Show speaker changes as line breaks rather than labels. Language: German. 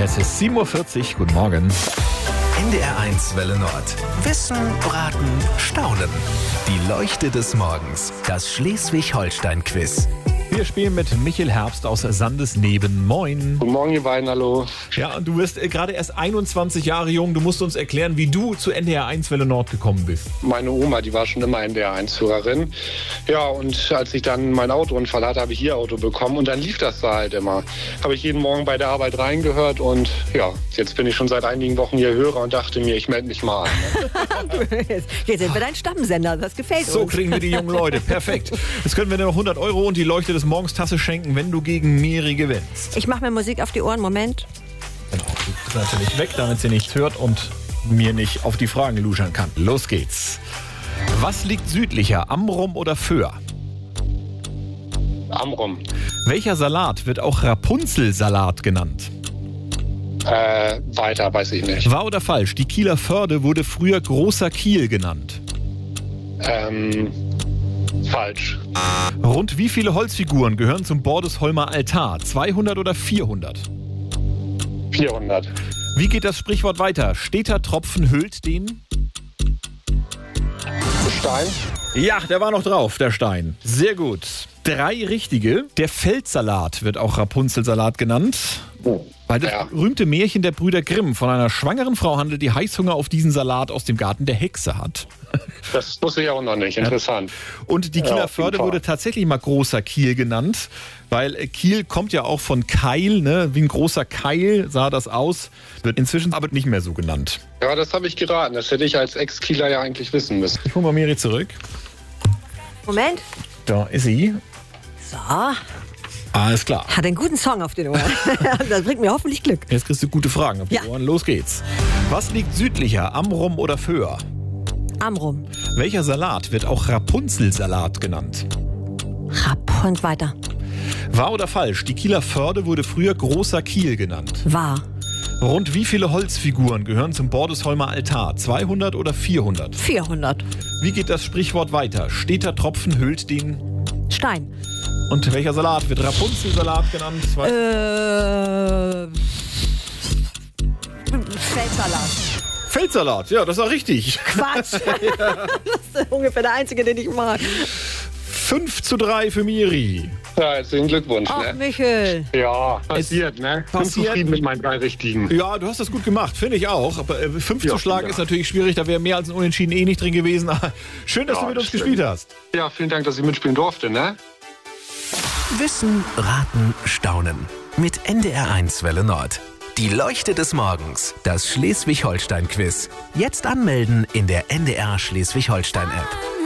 Es ist 7:40 Uhr. Guten Morgen.
NDR1 Welle Nord. Wissen, Raten, Staunen. Die Leuchte des Morgens. Das Schleswig-Holstein-Quiz.
Wir spielen mit Michael Herbst aus Sandesneben. Moin.
Guten Morgen, ihr beiden, hallo.
Ja, und du bist gerade erst 21 Jahre jung. Du musst uns erklären, wie du zu NDR1 Welle Nord gekommen bist.
Meine Oma, die war schon immer NDR1-Hörerin. Ja, und als ich dann meinen Autounfall hatte, habe ich ihr Auto bekommen und dann lief das da halt immer. Habe ich jeden Morgen bei der Arbeit reingehört und ja, jetzt bin ich schon seit einigen Wochen hier Hörer und dachte mir, ich melde mich mal an.
Jetzt sind wir dein Stammsender, das gefällt uns.
So kriegen wir die jungen Leute. Perfekt. Jetzt können wir dir noch 100 € und die Leuchte des Morgens Tasse schenken, wenn du gegen Miri gewinnst.
Ich mache mir Musik auf die Ohren, Moment.
Genau, du bist natürlich weg, damit sie nichts hört und mir nicht auf die Fragen luschern kann. Los geht's. Was liegt südlicher, Amrum oder Föhr?
Amrum.
Welcher Salat wird auch Rapunzelsalat genannt?
Weiter, weiß ich nicht.
Wahr oder falsch? Die Kieler Förde wurde früher Großer Kiel genannt.
Falsch.
Rund wie viele Holzfiguren gehören zum Bordesholmer Altar? 200 oder 400?
400.
Wie geht das Sprichwort weiter? Steter Tropfen hüllt den...
Stein.
Ja, der war noch drauf, der Stein. Sehr gut. 3 richtige. Der Feldsalat wird auch Rapunzelsalat genannt. Weil das berühmte Märchen der Brüder Grimm von einer schwangeren Frau handelt, die Heißhunger auf diesen Salat aus dem Garten der Hexe hat.
Das wusste ich auch noch nicht. Interessant.
Und die Kieler Förde wurde tatsächlich mal Großer Kiel genannt, weil Kiel kommt ja auch von Keil, ne? Wie ein großer Keil sah das aus. Wird inzwischen aber nicht mehr so genannt.
Ja, das habe ich geraten. Das hätte ich als Ex-Kieler ja eigentlich wissen müssen.
Ich hole mal Miri zurück.
Moment.
Da ist sie.
So,
Alles klar.
hat einen guten Song auf den Ohren. Das bringt mir hoffentlich Glück.
Jetzt kriegst du gute Fragen auf die Ohren. Los geht's. Was liegt südlicher, Amrum oder Föhr?
Amrum.
Welcher Salat wird auch Rapunzelsalat genannt?
Und weiter.
Wahr oder falsch? Die Kieler Förde wurde früher Großer Kiel genannt.
Wahr.
Rund wie viele Holzfiguren gehören zum Bordesholmer Altar? 200 oder 400?
400.
Wie geht das Sprichwort weiter? Steter Tropfen hüllt den...
Stein.
Und welcher Salat wird Rapunzelsalat genannt?
Feldsalat.
Feldsalat, ja, das war richtig.
Quatsch. Das ist ungefähr der einzige, den ich mag.
5:3 für Miri.
Ja, herzlichen Glückwunsch.
Ach,
Ne?
Michael.
Ja, passiert, ne? Bin zufrieden mit meinen 3 Richtigen.
Ja, du hast das gut gemacht, finde ich auch. Aber 5 zu schlagen
ja.
ist natürlich schwierig, da wäre mehr als ein Unentschieden nicht drin gewesen. Schön, dass du mit uns gespielt hast.
Ja, vielen Dank, dass ich mitspielen durfte, ne?
Wissen, Raten, Staunen. Mit NDR1 Welle Nord. Die Leuchte des Morgens. Das Schleswig-Holstein-Quiz. Jetzt anmelden in der NDR Schleswig-Holstein-App.